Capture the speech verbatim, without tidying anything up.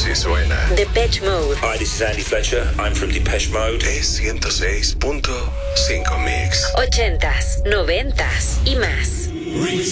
Así suena. Depeche Mode. Hi, this is Andy Fletcher. I'm from Depeche Mode. Es ciento seis punto cinco Mix. Ochentas, noventas y más.